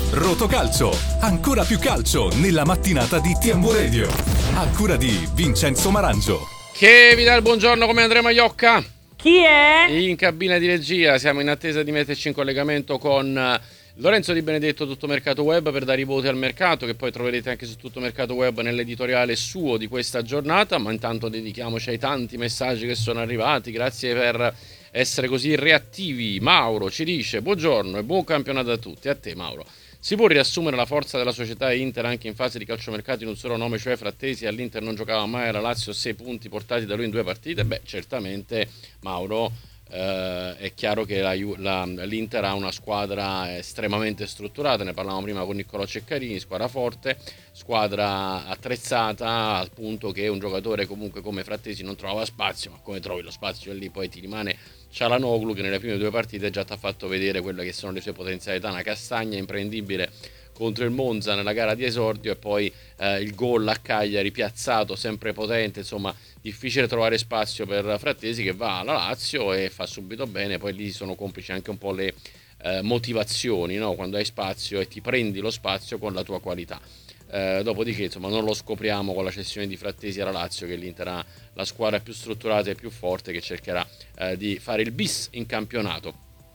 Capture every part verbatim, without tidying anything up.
Rotocalcio, ancora più calcio nella mattinata di T M U Radio. A cura di Vincenzo Marangio. Che vi dà il buongiorno, come andremo a Iocca? Chi è? In cabina di regia, siamo in attesa di metterci in collegamento con Lorenzo Di Benedetto, Tutto Mercato Web, per dare i voti al mercato, che poi troverete anche su Tutto Mercato Web nell'editoriale suo di questa giornata. Ma intanto dedichiamoci ai tanti messaggi che sono arrivati. Grazie per essere così reattivi. Mauro ci dice: buongiorno e buon campionato a tutti. A te, Mauro. Si può riassumere la forza della società Inter anche in fase di calciomercato in un solo nome, cioè Frattesi? All'Inter non giocava mai, alla Lazio sei punti portati da lui in due partite? Beh, certamente, Mauro, eh, è chiaro che la, la, l'Inter ha una squadra estremamente strutturata, ne parlavamo prima con Niccolò Ceccarini, squadra forte, squadra attrezzata, al punto che un giocatore comunque come Frattesi non trovava spazio, ma come trovi lo spazio lì poi ti rimane Çalhanoğlu, che nelle prime due partite già ti ha fatto vedere quelle che sono le sue potenzialità, una castagna imprendibile contro il Monza nella gara di esordio, e poi eh, il gol a Cagliari piazzato, sempre potente, insomma difficile trovare spazio per Frattesi, che va alla Lazio e fa subito bene. Poi lì sono complici anche un po' le eh, motivazioni, no? Quando hai spazio e ti prendi lo spazio con la tua qualità. Eh, dopodiché insomma non lo scopriamo con la cessione di Frattesi alla Lazio, che l'Inter ha la squadra più strutturata e più forte, che cercherà eh, di fare il bis in campionato.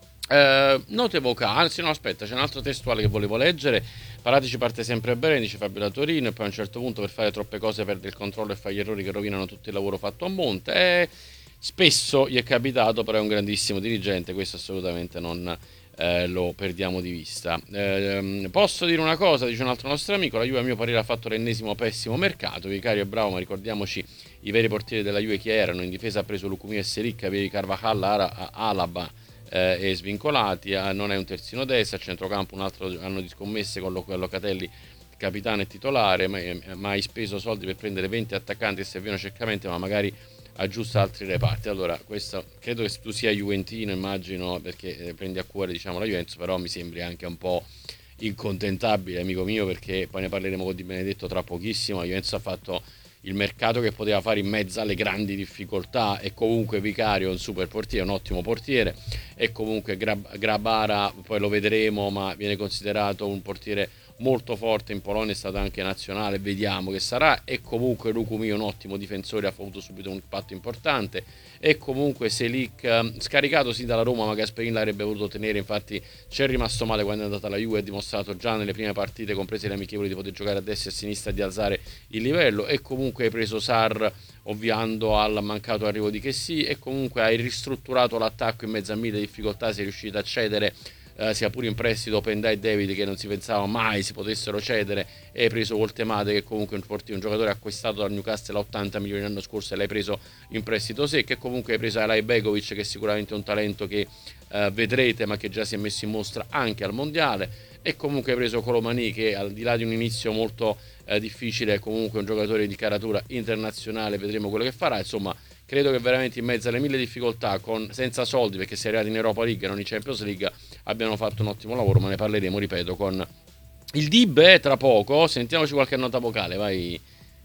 Eh, note vocali, anzi no aspetta, c'è un altro testuale che volevo leggere. Paratici parte sempre bene, dice Fabio da Torino, e poi a un certo punto per fare troppe cose perde il controllo e fa gli errori che rovinano tutto il lavoro fatto a monte. Eh, spesso gli è capitato, però è un grandissimo dirigente, questo assolutamente non Eh, lo perdiamo di vista. Eh, posso dire una cosa, dice un altro nostro amico: la Juve a mio parere ha fatto l'ennesimo pessimo mercato. Vicario è bravo, ma ricordiamoci i veri portieri della Juve chi erano. In difesa ha preso Lucumia e Selic, avevi Carvajal, Ara, Alaba eh, e svincolati, eh, non è un terzino destra. A centrocampo un altro anno di scommesse con Locatelli capitano e titolare, ma, ma hai speso soldi per prendere venti attaccanti che servivano certamente, ma magari aggiusta altri reparti. Allora, questo credo che tu sia juventino, immagino, perché eh, prendi a cuore, diciamo, la Juventus, però mi sembri anche un po' incontentabile, amico mio, perché poi ne parleremo con Di Benedetto tra pochissimo. La Juventus ha fatto il mercato che poteva fare in mezzo alle grandi difficoltà, e comunque Vicario è un super portiere, un ottimo portiere, e comunque Grab- Grabara poi lo vedremo, ma viene considerato un portiere molto forte in Polonia, è stato anche nazionale, vediamo che sarà. E comunque Lucumí, un ottimo difensore, ha avuto subito un impatto importante. E comunque Selic, scaricato sì dalla Roma, ma Gasperini l'avrebbe voluto tenere, infatti ci è rimasto male quando è andata alla Juve, ha dimostrato già nelle prime partite, comprese le amichevoli, di poter giocare a destra e a sinistra e di alzare il livello. E comunque hai preso Sarr ovviando al mancato arrivo di Chessy, e comunque hai ristrutturato l'attacco in mezzo a mille difficoltà, sei riuscito a cedere Uh, sia pure in prestito Openda e David, che non si pensava mai si potessero cedere, e hai preso Voltemade, che comunque è un, un giocatore acquistato dal Newcastle a ottanta milioni l'anno scorso, e l'hai preso in prestito secco. E comunque hai preso Alay Begovic, che è sicuramente un talento che uh, vedrete, ma che già si è messo in mostra anche al mondiale. E comunque hai preso Colomani, che al di là di un inizio molto uh, difficile è comunque un giocatore di caratura internazionale, vedremo quello che farà. Insomma, credo che veramente in mezzo alle mille difficoltà, con, senza soldi, perché si è arrivati in Europa League e non in Champions League, abbiano fatto un ottimo lavoro. Ma ne parleremo, ripeto, con il D I B eh, tra poco. Sentiamoci qualche nota vocale, vai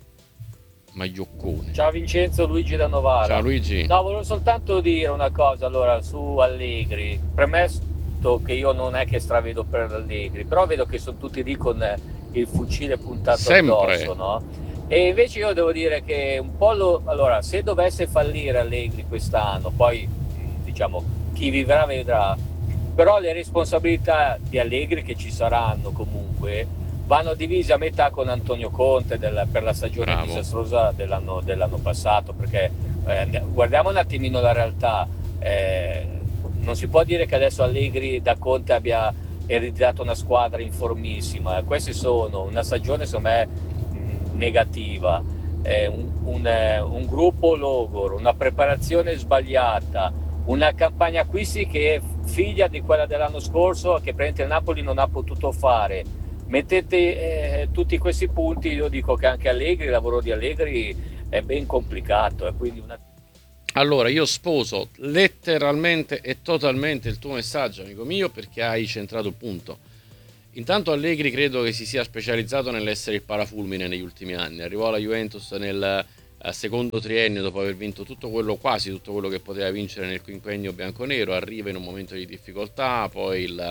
Maglioccone. Ciao Vincenzo, Luigi da Novara. Ciao Luigi. No, volevo soltanto dire una cosa allora su Allegri. Premesso che io non è che stravedo per Allegri, però vedo che sono tutti lì con il fucile puntato Sempre addosso, no? E invece io devo dire che un po' lo, allora, se dovesse fallire Allegri quest'anno, poi diciamo chi vivrà vedrà, però le responsabilità di Allegri, che ci saranno comunque, vanno divise a metà con Antonio Conte del, per la stagione Bravo. disastrosa dell'anno, dell'anno passato, perché eh, guardiamo un attimino la realtà, eh, non si può dire che adesso Allegri da Conte abbia ereditato una squadra informissima. Queste sono una stagione secondo me negativa, eh, un, un, eh, un gruppo logoro, una preparazione sbagliata, una campagna acquisti che è figlia di quella dell'anno scorso, che praticamente il Napoli non ha potuto fare. Mettete eh, tutti questi punti, io dico che anche Allegri, il lavoro di Allegri è ben complicato, e quindi una... Allora, io sposo letteralmente e totalmente il tuo messaggio, amico mio, perché hai centrato il punto. Intanto Allegri credo che si sia specializzato nell'essere il parafulmine negli ultimi anni. Arrivò alla Juventus nel uh, secondo triennio, dopo aver vinto tutto quello, quasi tutto quello che poteva vincere nel quinquennio bianconero. Arriva in un momento di difficoltà, poi il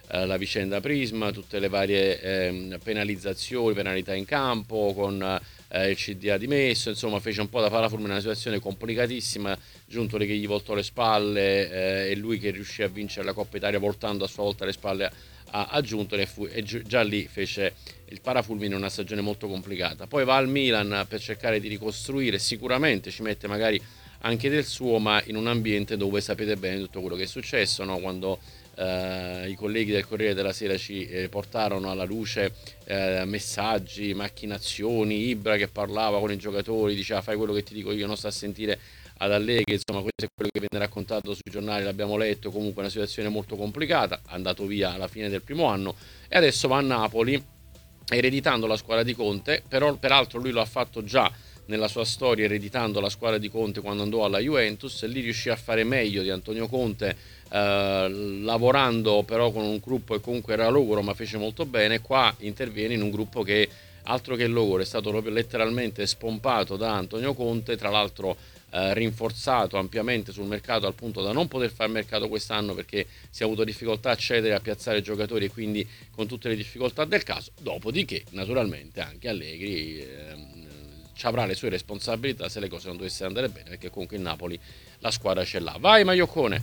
eh, la vicenda Prisma, tutte le varie eh, penalizzazioni, penalità in campo, con eh, il C D A dimesso, insomma fece un po' da parafulmine, una situazione complicatissima, Giuntoli che gli voltò le spalle eh, e lui che riuscì a vincere la Coppa Italia voltando a sua volta le spalle a, a Giuntoli, e, fu, e già lì fece il parafulmine, una stagione molto complicata. Poi va al Milan per cercare di ricostruire, sicuramente ci mette magari anche del suo, ma in un ambiente dove sapete bene tutto quello che è successo, no? Quando eh, i colleghi del Corriere della Sera ci eh, portarono alla luce eh, messaggi, macchinazioni, Ibra che parlava con i giocatori, diceva fai quello che ti dico io, non sta a sentire ad Allegri, insomma questo è quello che viene raccontato sui giornali, l'abbiamo letto, comunque una situazione molto complicata, andato via alla fine del primo anno e adesso va a Napoli ereditando la squadra di Conte, però peraltro lui lo ha fatto già nella sua storia ereditando la squadra di Conte quando andò alla Juventus, lì riuscì a fare meglio di Antonio Conte, eh, lavorando però con un gruppo che comunque era logoro ma fece molto bene. Qua interviene in un gruppo che altro che logoro, è stato proprio letteralmente spompato da Antonio Conte, tra l'altro eh, rinforzato ampiamente sul mercato al punto da non poter fare mercato quest'anno perché si è avuto difficoltà a accedere a piazzare giocatori e quindi con tutte le difficoltà del caso, dopodiché naturalmente anche Allegri eh, ci avrà le sue responsabilità se le cose non dovessero andare bene, perché comunque in Napoli la squadra ce l'ha. Vai Maioccone.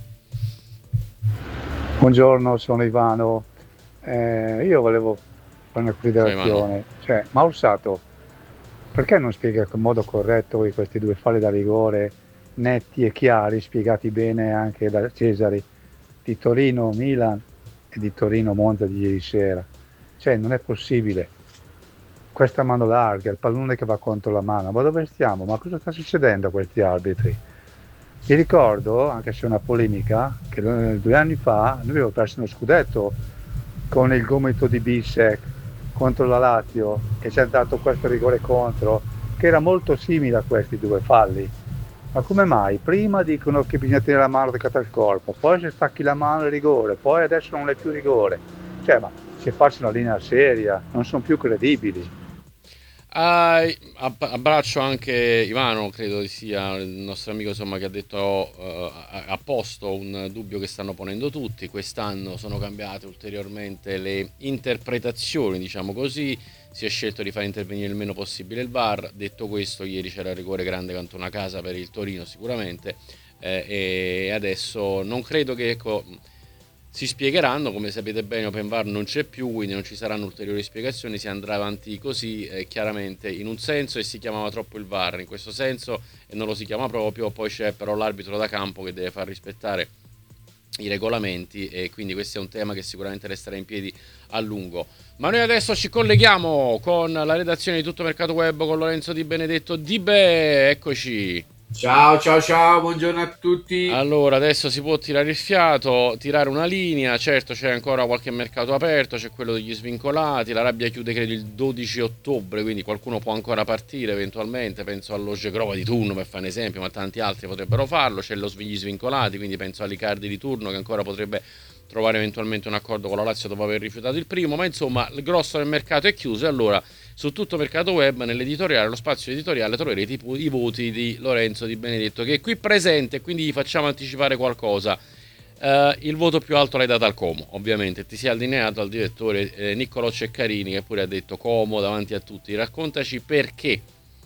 Buongiorno, sono Ivano. Eh, io volevo fare una considerazione. Cioè, Maursato, perché non spiega in modo corretto questi due falli da rigore netti e chiari, spiegati bene anche da Cesari, di Torino Milan e di Torino Monza di ieri sera? Cioè, non è possibile. Questa mano larga, il pallone che va contro la mano, ma dove stiamo? Ma cosa sta succedendo a questi arbitri? Mi ricordo, anche se è una polemica, che due anni fa noi abbiamo perso uno scudetto con il gomito di Bissek contro la Lazio, che c'è dato questo rigore contro, che era molto simile a questi due falli. Ma come mai? Prima dicono che bisogna tenere la mano attaccata al corpo, poi se stacchi la mano è rigore, poi adesso non è più rigore. Cioè, ma se faccio una linea seria, non sono più credibili. Uh, abbraccio anche Ivano, credo sia il nostro amico, insomma, che ha detto uh, ha posto un dubbio che stanno ponendo tutti. Quest'anno sono cambiate ulteriormente le interpretazioni, diciamo così, si è scelto di far intervenire il meno possibile il V A R. Detto questo, ieri c'era il rigore grande canto una casa per il Torino sicuramente, eh, e adesso non credo che, ecco, si spiegheranno. Come sapete bene, Open V A R non c'è più, quindi non ci saranno ulteriori spiegazioni, si andrà avanti così, eh, chiaramente in un senso, e si chiamava troppo il V A R in questo senso e non lo si chiama proprio. Poi c'è però l'arbitro da campo che deve far rispettare i regolamenti e quindi questo è un tema che sicuramente resterà in piedi a lungo. Ma noi adesso ci colleghiamo con la redazione di Tutto Mercato Web con Lorenzo Di Benedetto. Di Be, eccoci. Ciao ciao ciao, buongiorno a tutti. Allora, adesso si può tirare il fiato, tirare una linea. Certo, c'è ancora qualche mercato aperto, c'è quello degli svincolati. La rabbia chiude credo il dodici ottobre, quindi qualcuno può ancora partire eventualmente. Penso allo Gegrova di turno per fare un esempio, ma tanti altri potrebbero farlo. C'è lo Svigli svincolati, quindi penso all'Icardi di turno che ancora potrebbe trovare eventualmente un accordo con la Lazio dopo aver rifiutato il primo. Ma insomma, il grosso del mercato è chiuso e allora su Tutto Mercato Web, nell'editoriale, lo spazio editoriale, troverete i, i voti di Lorenzo Di Benedetto, che è qui presente, quindi gli facciamo anticipare qualcosa. Uh, il voto più alto l'hai dato al Como, ovviamente. Ti sei allineato al direttore eh, Niccolò Ceccarini, che pure ha detto Como davanti a tutti. Raccontaci perché.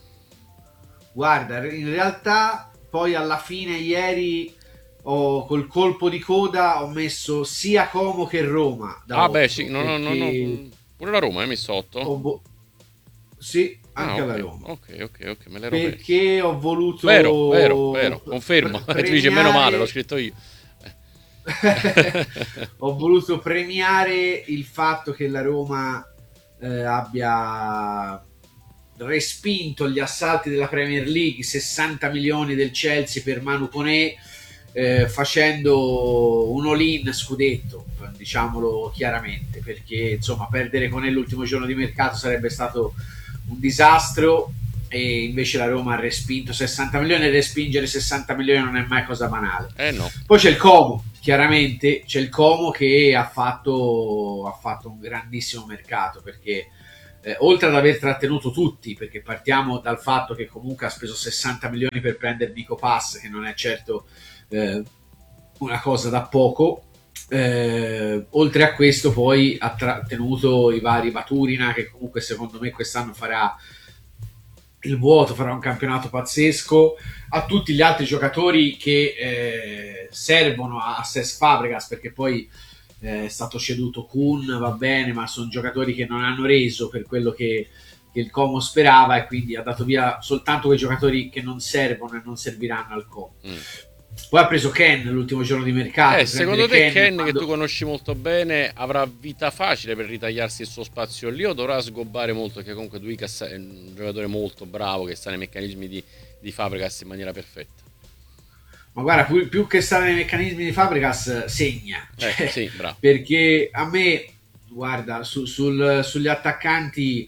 Guarda, in realtà poi alla fine ieri ho, col colpo di coda ho messo sia Como che Roma. Ah otto, beh sì, no, no, no, no, pure la Roma hai messo otto? Bo- sì, anche ah, alla okay, Roma. Ok, ok, ok, me l'ero perché perso. ho voluto... Vero, vero, vero, confermo. Premiare... Tu dici meno male, l'ho scritto io. Ho voluto premiare il fatto che la Roma eh, abbia respinto gli assalti della Premier League, sessanta milioni del Chelsea per Manu Koné, eh, facendo un all-in scudetto, diciamolo chiaramente, perché insomma perdere Koné l'ultimo giorno di mercato sarebbe stato un disastro, e invece la Roma ha respinto sessanta milioni, e respingere sessanta milioni non è mai cosa banale. Eh no. Poi c'è il Como, chiaramente c'è il Como che ha fatto, ha fatto un grandissimo mercato, perché eh, oltre ad aver trattenuto tutti, perché partiamo dal fatto che comunque ha speso sessanta milioni per prendere Nico Pass, che non è certo eh, una cosa da poco, Eh, oltre a questo poi ha tra- tenuto i vari Baturina, che comunque secondo me quest'anno farà il vuoto, farà un campionato pazzesco, a tutti gli altri giocatori che eh, servono a Cesc Fabregas, perché poi eh, è stato ceduto Kun, va bene, ma sono giocatori che non hanno reso per quello che, che il Como sperava, e quindi ha dato via soltanto quei giocatori che non servono e non serviranno al Como. Mm. Poi ha preso Ken l'ultimo giorno di mercato. Eh, secondo te Ken, Ken quando... che tu conosci molto bene, avrà vita facile per ritagliarsi il suo spazio lì, o dovrà sgobbare molto? Perché comunque Duicas è un giocatore molto bravo che sta nei meccanismi di, di Fabregas in maniera perfetta. Ma guarda, più, più che stare nei meccanismi di Fabregas, segna. Cioè, eh, sì, bravo. Perché a me, guarda, su, sul, sugli attaccanti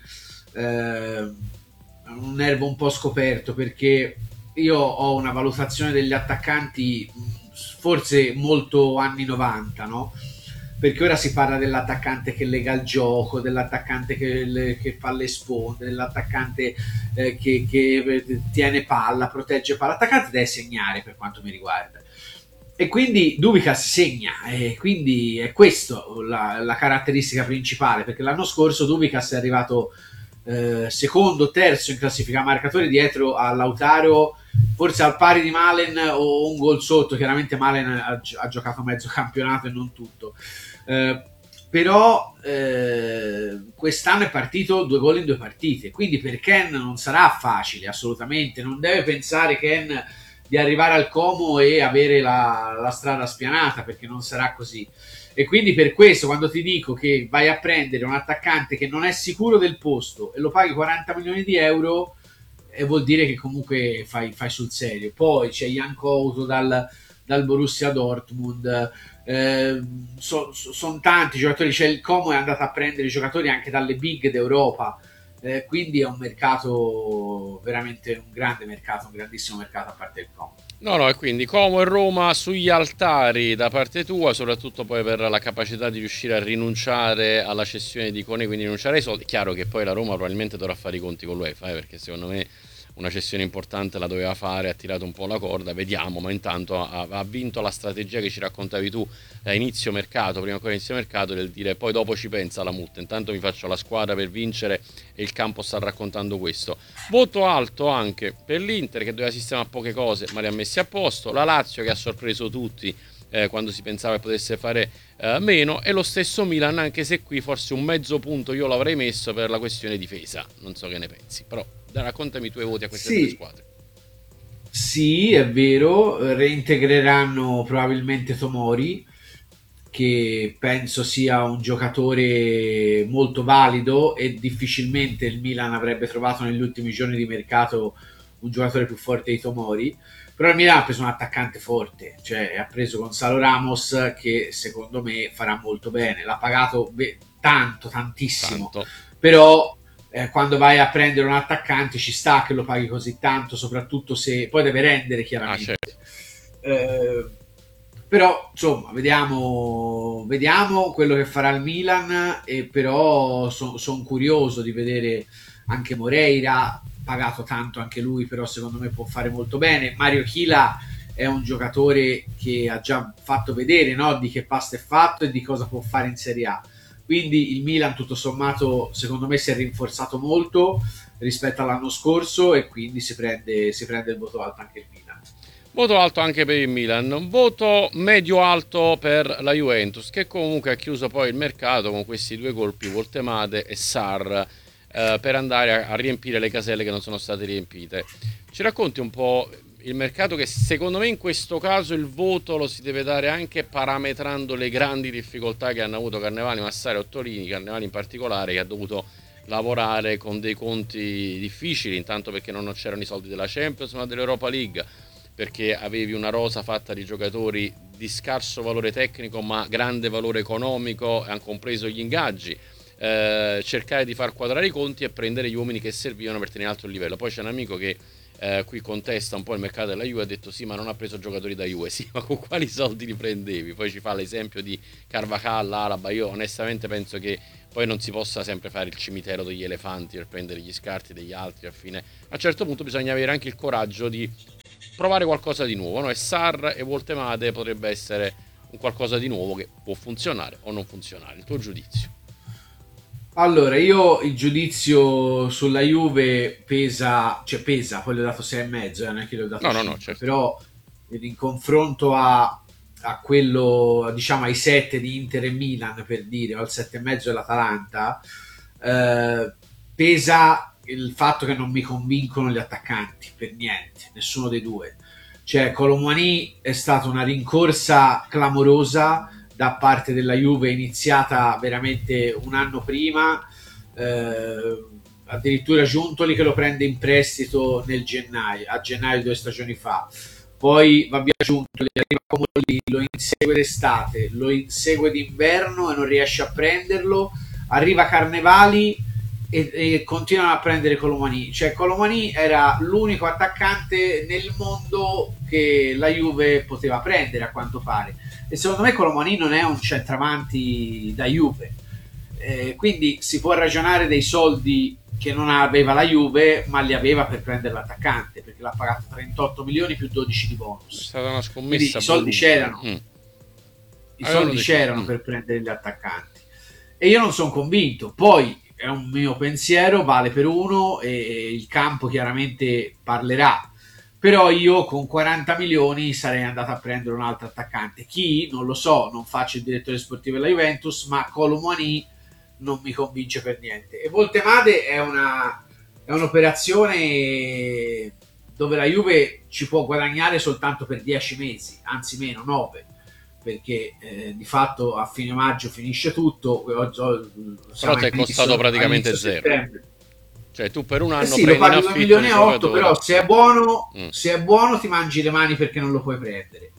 eh, un nervo un po' scoperto, perché io ho una valutazione degli attaccanti forse molto anni novanta, no? Perché ora si parla dell'attaccante che lega il gioco, dell'attaccante che, le, che fa le sponde, dell'attaccante eh, che, che tiene palla, protegge palla. L'attaccante deve segnare, per quanto mi riguarda. E quindi Dubicas segna, e quindi è questa la, la caratteristica principale, perché l'anno scorso Dubicas è arrivato eh, secondo, terzo in classifica marcatori, dietro a Lautaro, forse al pari di Malen o un gol sotto. Chiaramente Malen ha, ha giocato mezzo campionato e non tutto, eh, però eh, quest'anno è partito due gol in due partite, quindi per Ken non sarà facile, assolutamente. Non deve pensare Ken di arrivare al Como e avere la, la strada spianata, perché non sarà così. E quindi per questo, quando ti dico che vai a prendere un attaccante che non è sicuro del posto e lo paghi quaranta milioni di euro, e vuol dire che comunque fai, fai sul serio. Poi c'è Jan Couto dal, dal Borussia Dortmund, eh, sono son tanti giocatori. C'è il Como è andato a prendere giocatori anche dalle big d'Europa, eh, quindi è un mercato veramente, un grande mercato, un grandissimo mercato a parte il Como. No, no, e quindi Como e Roma sugli altari da parte tua, soprattutto poi per la capacità di riuscire a rinunciare alla cessione di Koné, quindi rinunciare ai soldi. Chiaro che poi la Roma probabilmente dovrà fare i conti con l'UEFA, eh, perché secondo me una cessione importante la doveva fare, ha tirato un po' la corda, vediamo, ma intanto ha, ha vinto la strategia che ci raccontavi tu a inizio mercato, prima ancora inizio mercato, del dire poi dopo ci pensa la multa, intanto mi faccio la squadra per vincere, e il campo sta raccontando questo. Voto alto anche per l'Inter, che doveva sistemare poche cose ma le ha messe a posto, la Lazio che ha sorpreso tutti eh, quando si pensava che potesse fare eh, meno, e lo stesso Milan, anche se qui forse un mezzo punto io l'avrei messo per la questione difesa, non so che ne pensi, però raccontami i tuoi voti a queste sì. tre squadre. Sì, è vero, reintegreranno probabilmente Tomori, che penso sia un giocatore molto valido, e difficilmente il Milan avrebbe trovato negli ultimi giorni di mercato un giocatore più forte di Tomori. Però il Milan ha preso un attaccante forte, cioè ha preso Gonzalo Ramos, che secondo me farà molto bene. L'ha pagato beh, tanto, tantissimo, tanto. Però Eh, quando vai a prendere un attaccante ci sta che lo paghi così tanto, soprattutto se poi deve rendere, chiaramente. Ah, certo. eh, però insomma vediamo, vediamo quello che farà il Milan, e però sono son curioso di vedere anche Moreira, pagato tanto anche lui, però secondo me può fare molto bene. Mario Chila è un giocatore che ha già fatto vedere, no, di che pasta è fatto e di cosa può fare in Serie A. Quindi il Milan tutto sommato secondo me si è rinforzato molto rispetto all'anno scorso, e quindi si prende, si prende il voto alto anche il Milan. Voto alto anche per il Milan, voto medio alto per la Juventus, che comunque ha chiuso poi il mercato con questi due colpi, Voltemade e Sarr, eh, per andare a, a riempire le caselle che non sono state riempite. Ci racconti un po' il mercato, che secondo me in questo caso il voto lo si deve dare anche parametrando le grandi difficoltà che hanno avuto Carnevali, Massari e Ottolini, Carnevali in particolare, che ha dovuto lavorare con dei conti difficili, intanto perché non c'erano i soldi della Champions ma dell'Europa League, perché avevi una rosa fatta di giocatori di scarso valore tecnico ma grande valore economico, hanno compreso gli ingaggi, eh, cercare di far quadrare i conti e prendere gli uomini che servivano per tenere alto il livello. Poi c'è un amico che Eh, qui contesta un po' il mercato della Juve, ha detto sì, ma non ha preso giocatori da Juve. Sì, ma con quali soldi li prendevi? Poi ci fa l'esempio di Carvajal, Alaba. Io onestamente penso che poi non si possa sempre fare il cimitero degli elefanti per prendere gli scarti degli altri. A fine, a un certo punto bisogna avere anche il coraggio di provare qualcosa di nuovo, no? E Sarr e Voltemade potrebbe essere un qualcosa di nuovo che può funzionare o non funzionare. Il tuo giudizio? Allora, io il giudizio sulla Juve pesa, cioè pesa, poi le ho dato sei e mezzo, eh, non è che le ho dato no, cinque, no, no, certo. Però in confronto a, a quello, diciamo ai sette di Inter e Milan, per dire, o al sette e mezzo dell'Atalanta, eh, pesa il fatto che non mi convincono gli attaccanti, per niente, nessuno dei due. Cioè, Kolo Muani è stata una rincorsa clamorosa da parte della Juve, iniziata veramente un anno prima, eh, addirittura Giuntoli che lo prende in prestito nel gennaio, a gennaio due stagioni fa. Poi va via Giuntoli, arriva Comolli, lo insegue d'estate, lo insegue d'inverno e non riesce a prenderlo, arriva Carnevali e, e continuano a prendere Kolo Muani. Cioè Kolo Muani era l'unico attaccante nel mondo che la Juve poteva prendere, a quanto pare, e secondo me Kolo Muani non è un centravanti da Juve, eh, quindi si può ragionare dei soldi che non aveva la Juve, ma li aveva per prendere l'attaccante, perché l'ha pagato trentotto milioni più dodici di bonus. È stata una scommessa. Quindi i soldi c'erano, mm. i soldi c'erano mm. per prendere gli attaccanti, e io non sono convinto. Poi è un mio pensiero, vale per uno e il campo chiaramente parlerà, però io con quaranta milioni sarei andato a prendere un altro attaccante. Chi? Non lo so, non faccio il direttore sportivo della Juventus, ma Kolo Muani non mi convince per niente. E Voltemade è una è un'operazione dove la Juve ci può guadagnare soltanto per dieci mesi, anzi meno, nove, perché eh, di fatto a fine maggio finisce tutto. Oggi, però ti è costato praticamente zero. Settembre. Cioè tu per un anno eh sì, lo paghi due milioni e otto, però se è buono mm. se è buono ti mangi le mani perché non lo puoi prendere,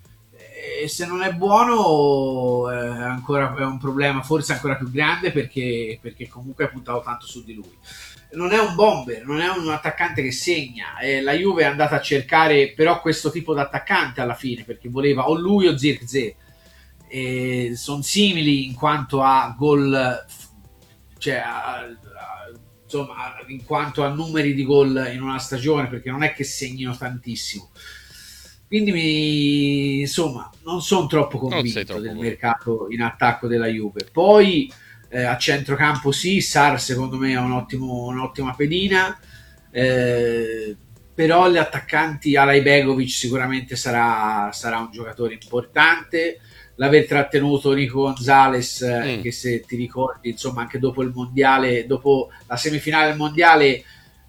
e se non è buono è ancora è un problema forse ancora più grande, perché, perché comunque ha puntato tanto su di lui. Non è un bomber, non è un attaccante che segna, e la Juve è andata a cercare però questo tipo di attaccante alla fine, perché voleva o lui o Zirkzee, e sono simili in quanto a gol, cioè a, a, insomma in quanto a numeri di gol in una stagione, perché non è che segnino tantissimo. Quindi mi, insomma non sono troppo convinto troppo del convinto. mercato in attacco della Juve. Poi eh, a centrocampo sì, Sar secondo me è un ottimo, un'ottima pedina, eh, però gli attaccanti, Alay Begovic sicuramente sarà, sarà un giocatore importante. L'aver trattenuto Nico Gonzalez, mm. che se ti ricordi, insomma, anche dopo il mondiale, dopo la semifinale del mondiale, eh,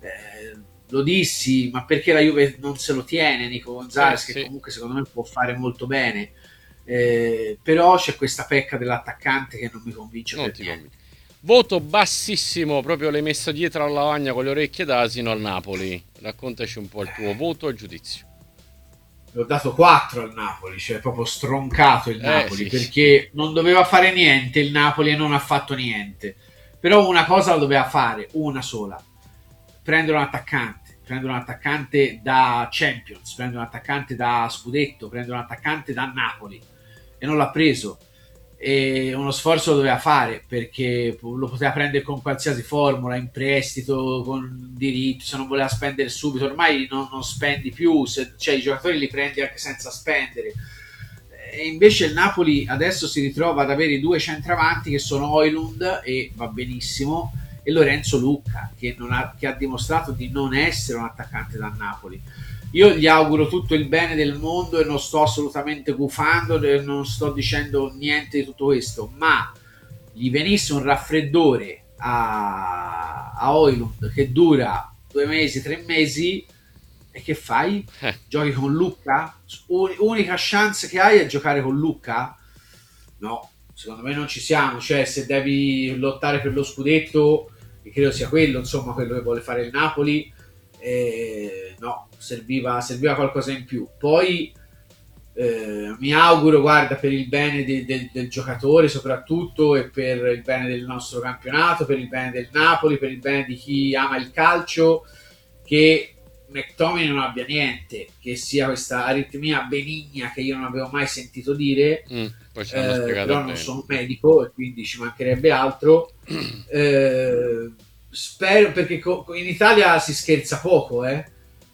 lo dissi, ma perché la Juve non se lo tiene Nico Gonzalez, eh, che sì. comunque secondo me può fare molto bene, eh, però c'è questa pecca dell'attaccante che non mi convince non per niente. Voto bassissimo, proprio l'hai messo dietro alla lavagna con le orecchie d'asino al Napoli. Raccontaci un po' il tuo voto e giudizio. Ho dato quattro al Napoli, cioè proprio stroncato il Napoli, eh, sì, perché sì. non doveva fare niente il Napoli e non ha fatto niente, però una cosa la doveva fare, una sola: prendere un attaccante, prendere un attaccante da Champions, prendere un attaccante da Scudetto, prendere un attaccante da Napoli, e non l'ha preso. E uno sforzo lo doveva fare, perché lo poteva prendere con qualsiasi formula, in prestito, con diritto, se non voleva spendere subito. Ormai non, non spendi più, se, cioè i giocatori li prendi anche senza spendere, e invece il Napoli adesso si ritrova ad avere i due centravanti che sono Højlund, e va benissimo, e Lorenzo Lucca, che, non ha, che ha dimostrato di non essere un attaccante da Napoli. Io gli auguro tutto il bene del mondo e non sto assolutamente gufando, non sto dicendo niente di tutto questo, ma gli venisse un raffreddore a, a Højlund che dura due mesi, tre mesi, e che fai? Eh. Giochi con Lucca? Unica chance che hai è giocare con Lucca? No, secondo me non ci siamo. Cioè, se devi lottare per lo scudetto, che credo sia quello, insomma, quello che vuole fare il Napoli, eh, no, serviva, serviva qualcosa in più. Poi eh, mi auguro, guarda, per il bene de, de, del giocatore soprattutto, e per il bene del nostro campionato, per il bene del Napoli, per il bene di chi ama il calcio, che McTominay non abbia niente, che sia questa aritmia benigna che io non avevo mai sentito dire. Mm, poi ci eh, però bene. Non sono un medico e quindi ci mancherebbe altro. eh, spero, perché in Italia si scherza poco, eh.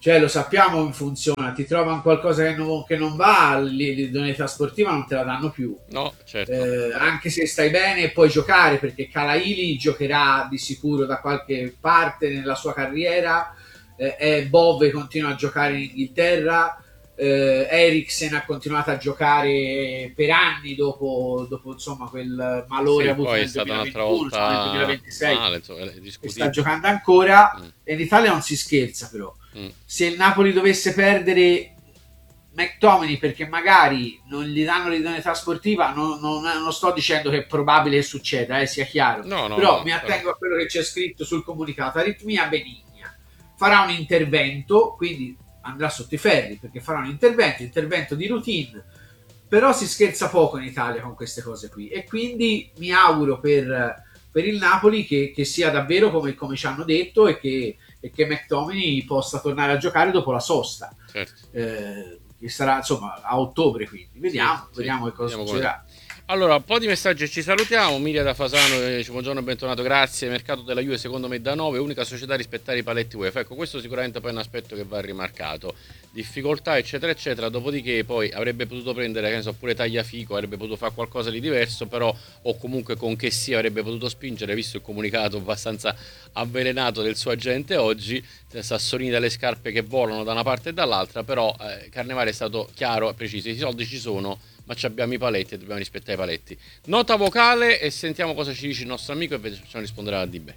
Cioè, lo sappiamo come funziona, ti trovano qualcosa che non, che non va, l'idoneità sportiva non te la danno più. No, certo. Eh, anche se stai bene puoi giocare, perché Kalaili giocherà di sicuro da qualche parte nella sua carriera, eh, e Bove continua a giocare in Inghilterra, eh, Eriksen ha continuato a giocare per anni dopo, dopo insomma quel malore sì, avuto poi nel è stata duemilaventuno, un'altra volta nel duemilaventisei, male, insomma, è e sta giocando ancora, mm. e in Italia non si scherza però. Mm. Se il Napoli dovesse perdere McTominay perché magari non gli danno l'idoneità sportiva, non, non, non sto dicendo che è probabile che succeda, eh, sia chiaro, no, no, però no, mi attengo però... a quello che c'è scritto sul comunicato. Aritmia benigna, farà un intervento, quindi andrà sotto i ferri perché farà un intervento intervento di routine, però si scherza poco in Italia con queste cose qui, e quindi mi auguro per, per il Napoli che, che sia davvero come, come ci hanno detto, e che, e che McTominay possa tornare a giocare dopo la sosta, certo. eh, che sarà insomma a ottobre, quindi vediamo, sì, vediamo sì, che cosa vediamo succederà. come... Allora, un po' di messaggi e ci salutiamo. Miria da Fasano dice buongiorno e bentornato, grazie. Mercato della Juve secondo me da nove, unica società a rispettare i paletti UEFA. Ecco, questo sicuramente poi è un aspetto che va rimarcato. Difficoltà eccetera eccetera, dopodiché poi avrebbe potuto prendere, che ne so, pure Tagliafico, avrebbe potuto fare qualcosa di diverso, però o comunque con che sia avrebbe potuto spingere, visto il comunicato abbastanza avvelenato del suo agente oggi, sassolini dalle scarpe che volano da una parte e dall'altra, però eh, Carnevale è stato chiaro e preciso, i soldi ci sono, ma ci abbiamo i paletti e dobbiamo rispettare i paletti. Nota vocale e sentiamo cosa ci dice il nostro amico e poi facciamo rispondere a Dibe.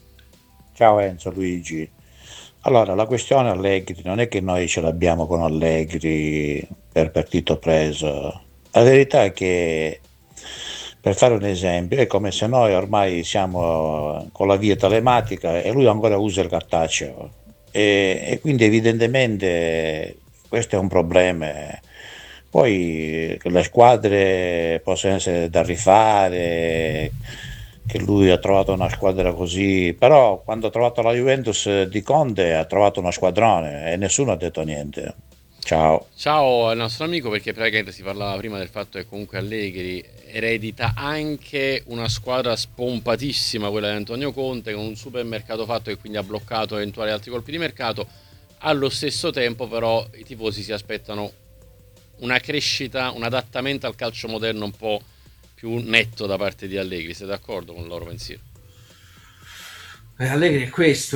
Ciao Enzo, Luigi. Allora, la questione Allegri non è che noi ce l'abbiamo con Allegri per partito preso. La verità è che, per fare un esempio, è come se noi ormai siamo con la via telematica e lui ancora usa il cartaceo, e, e quindi evidentemente questo è un problema. Poi che le squadre possono essere da rifare, che lui ha trovato una squadra così, però quando ha trovato la Juventus di Conte ha trovato uno squadrone e nessuno ha detto niente. Ciao. Ciao al nostro amico, perché praticamente si parlava prima del fatto che comunque Allegri eredita anche una squadra spompatissima, quella di Antonio Conte, con un supermercato fatto che quindi ha bloccato eventuali altri colpi di mercato. Allo stesso tempo però i tifosi si aspettano una crescita, un adattamento al calcio moderno un po' più netto da parte di Allegri. Sei d'accordo con il loro pensiero? Eh, Allegri è questo,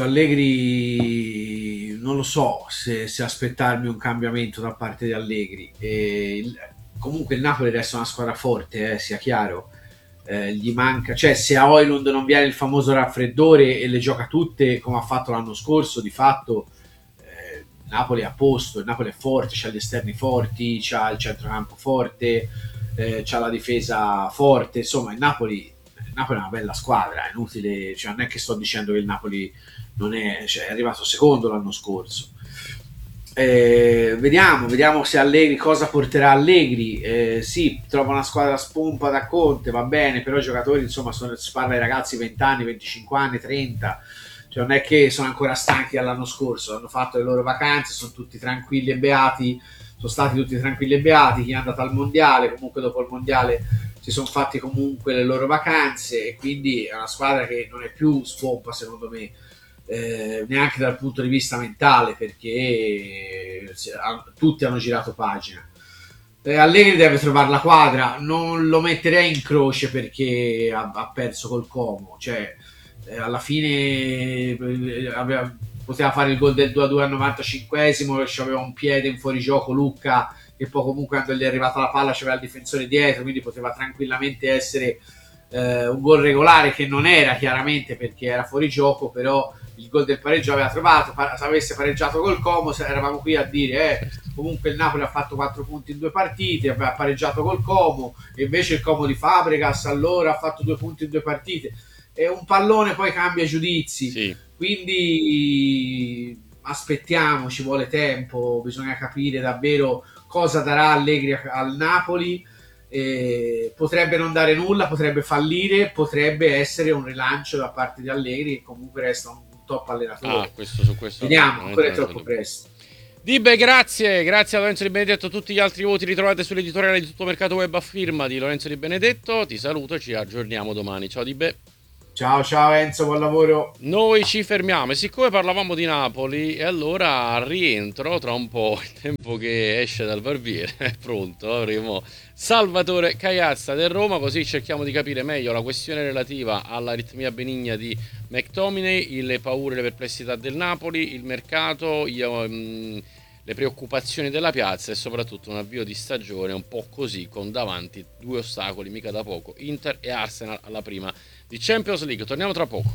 Allegri non lo so se, se aspettarmi un cambiamento da parte di Allegri. E il, comunque il Napoli resta una squadra forte, eh, sia chiaro. Eh, gli manca, cioè se a Højlund non viene il famoso raffreddore e le gioca tutte come ha fatto l'anno scorso, di fatto Napoli è a posto, il Napoli è forte, c'ha gli esterni forti, c'ha il centrocampo forte, eh, c'ha la difesa forte, insomma il Napoli, il Napoli è una bella squadra, è inutile, cioè, non è che sto dicendo che il Napoli non è, cioè, è arrivato secondo l'anno scorso. Eh, vediamo, vediamo se Allegri, cosa porterà Allegri. Eh, sì, trova una squadra spompa da Conte, va bene, però i giocatori insomma sono, si parla di ragazzi venti anni, venticinque anni, trenta, cioè non è che sono ancora stanchi dall'anno scorso, hanno fatto le loro vacanze, sono tutti tranquilli e beati, sono stati tutti tranquilli e beati, chi è andato al mondiale, comunque dopo il mondiale si sono fatti comunque le loro vacanze, e quindi è una squadra che non è più spompa secondo me, eh, neanche dal punto di vista mentale, perché eh, tutti hanno girato pagina. eh, Allegri deve trovare la quadra, non lo metterei in croce perché ha, ha perso col Como, cioè eh, alla fine eh, aveva, poteva fare il gol del due a due al novantacinquesimo, aveva un piede in fuorigioco Lucca, e poi comunque quando gli è arrivata la palla c'aveva il difensore dietro, quindi poteva tranquillamente essere eh, un gol regolare, che non era chiaramente perché era fuori gioco, però il gol del pareggio aveva trovato. Se avesse pareggiato col Como eravamo qui a dire eh, comunque il Napoli ha fatto quattro punti in due partite, aveva pareggiato col Como, e invece il Como di Fabregas allora ha fatto due punti in due partite. E un pallone poi cambia giudizi, sì. Quindi aspettiamo, ci vuole tempo, bisogna capire davvero cosa darà Allegri al Napoli. Eh, potrebbe non dare nulla, potrebbe fallire, potrebbe essere un rilancio da parte di Allegri, che comunque resta un top allenatore. Ah, questo, su questo vediamo, ancora è troppo presto. Dibe, grazie, grazie a Lorenzo Di Benedetto. Tutti gli altri voti li trovate sull'editoriale di Tutto Mercato Web a firma di Lorenzo Di Benedetto. Ti saluto e ci aggiorniamo domani. Ciao Dibe. Ciao ciao Enzo, buon lavoro. Noi ci fermiamo e siccome parlavamo di Napoli, e allora rientro tra un po', il tempo che esce dal barbiere è pronto, avremo Salvatore Caiazza del Roma, così cerchiamo di capire meglio la questione relativa all'aritmia benigna di McTominay, le paure e le perplessità del Napoli, il mercato, io, mh, le preoccupazioni della piazza e soprattutto un avvio di stagione un po' così, con davanti due ostacoli mica da poco, Inter e Arsenal alla prima di Champions League. Torniamo tra poco.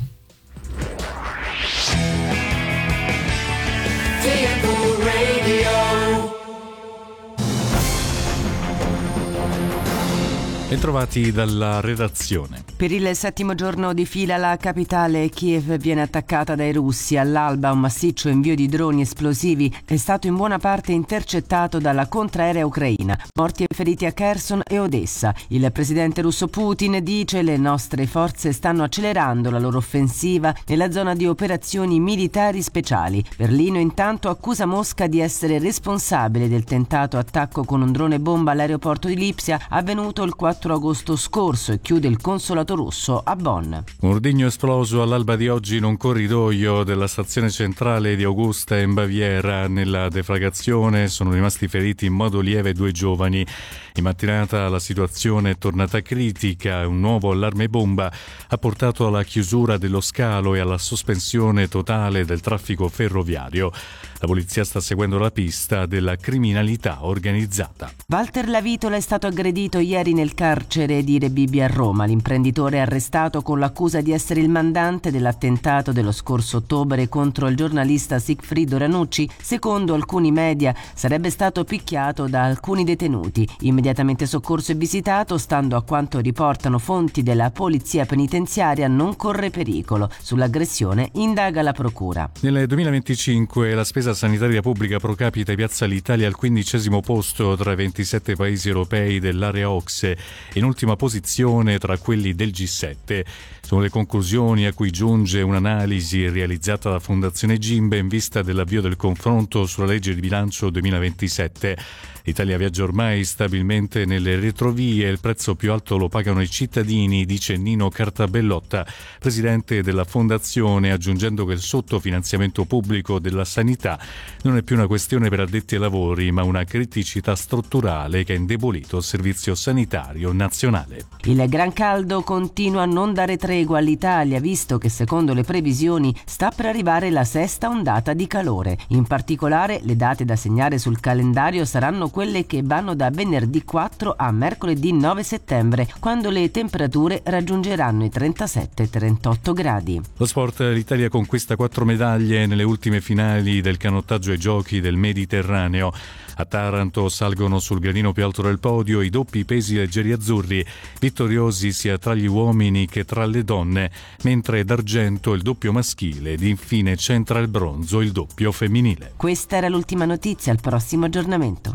Bentrovati dalla redazione. Per il settimo giorno di fila la capitale Kiev viene attaccata dai russi. All'alba un massiccio invio di droni esplosivi è stato in buona parte intercettato dalla contraerea ucraina. Morti e feriti a Kherson e Odessa. Il presidente russo Putin dice: le nostre forze stanno accelerando la loro offensiva nella zona di operazioni militari speciali. Berlino intanto accusa Mosca di essere responsabile del tentato attacco con un drone bomba all'aeroporto di Lipsia avvenuto il quattro agosto scorso e chiude il consolato russo a Bonn. Un ordigno esploso all'alba di oggi in un corridoio della stazione centrale di Augusta in Baviera. Nella deflagrazione sono rimasti feriti in modo lieve due giovani. In mattinata la situazione è tornata critica. Un nuovo allarme bomba ha portato alla chiusura dello scalo e alla sospensione totale del traffico ferroviario. La polizia sta seguendo la pista della criminalità organizzata. Walter Lavitola è stato aggredito ieri nel carcere di Rebibbia a Roma. L'imprenditore è arrestato con l'accusa di essere il mandante dell'attentato dello scorso ottobre contro il giornalista Sigfrido Ranucci. Secondo alcuni media sarebbe stato picchiato da alcuni detenuti. Immediatamente soccorso e visitato, stando a quanto riportano fonti della polizia penitenziaria, non corre pericolo. Sull'aggressione indaga la procura. Nel duemilaventicinque la spesa sanitaria pubblica pro capite piazza l'Italia al quindicesimo posto tra i ventisette paesi europei dell'area O C S E, in ultima posizione tra quelli del G sette. Sono le conclusioni a cui giunge un'analisi realizzata dalla Fondazione Gimbe in vista dell'avvio del confronto sulla legge di bilancio duemilaventisette. L'Italia viaggia ormai stabilmente nelle retrovie, il prezzo più alto lo pagano i cittadini, dice Nino Cartabellotta, presidente della Fondazione, aggiungendo che il sottofinanziamento pubblico della sanità non è più una questione per addetti ai lavori, ma una criticità strutturale che ha indebolito il servizio sanitario nazionale. Il gran caldo continua a non dare tregua all'Italia, visto che secondo le previsioni sta per arrivare la sesta ondata di calore. In particolare le date da segnare sul calendario saranno quelle che vanno da venerdì quattro a mercoledì nove settembre, quando le temperature raggiungeranno i trentasette trentotto gradi. Lo sport, l'Italia conquista quattro medaglie nelle ultime finali del canottaggio ai giochi del Mediterraneo. A Taranto salgono sul gradino più alto del podio i doppi pesi leggeri azzurri, vittoriosi sia tra gli uomini che tra le donne, mentre d'argento il doppio maschile ed infine centra il bronzo il doppio femminile. Questa era l'ultima notizia, al prossimo aggiornamento.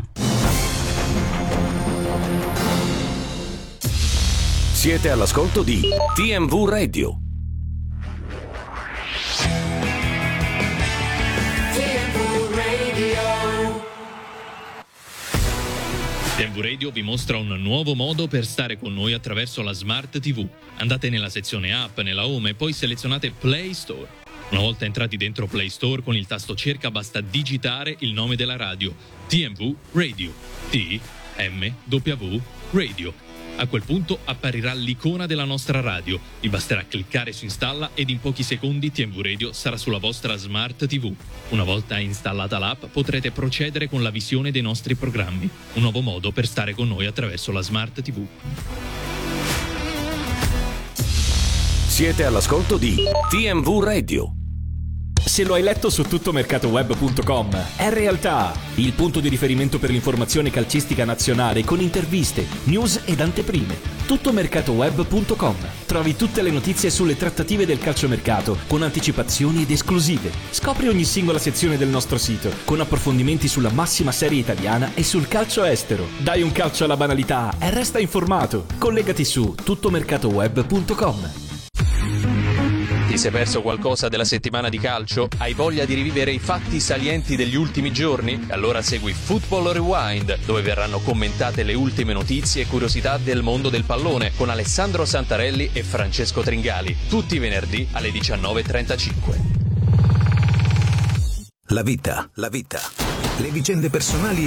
Siete all'ascolto di T M V Radio. T M V Radio vi mostra un nuovo modo per stare con noi attraverso la Smart T V. Andate nella sezione app, nella home e poi selezionate Play Store. Una volta entrati dentro Play Store, con il tasto cerca basta digitare il nome della radio: T M V Radio. T M W Radio. A quel punto apparirà l'icona della nostra radio. Vi basterà cliccare su installa ed in pochi secondi T M V Radio sarà sulla vostra Smart T V. Una volta installata l'app potrete procedere con la visione dei nostri programmi. Un nuovo modo per stare con noi attraverso la Smart T V. Siete all'ascolto di T M V Radio. Se lo hai letto su tuttomercatoweb punto com, è realtà, il punto di riferimento per l'informazione calcistica nazionale con interviste, news ed anteprime. tuttomercatoweb punto com. Trovi tutte le notizie sulle trattative del calciomercato con anticipazioni ed esclusive. Scopri ogni singola sezione del nostro sito con approfondimenti sulla massima serie italiana e sul calcio estero. Dai un calcio alla banalità e resta informato. Collegati su tuttomercatoweb punto com. Ti Ti sei perso qualcosa della settimana di calcio? Hai voglia di rivivere i fatti salienti degli ultimi giorni? Allora segui Football Rewind, dove verranno commentate le ultime notizie e curiosità del mondo del pallone con Alessandro Santarelli e Francesco Tringali, tutti i venerdì alle diciannove e trentacinque. La vita, la vita. Le vicende personali